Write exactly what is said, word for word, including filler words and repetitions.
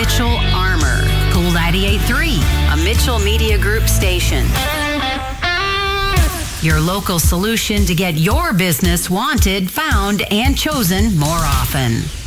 Mitchell Armor. Cool ninety-eight point three, a Mitchell Media Group station. Your local solution to get your business wanted, found, and chosen more often.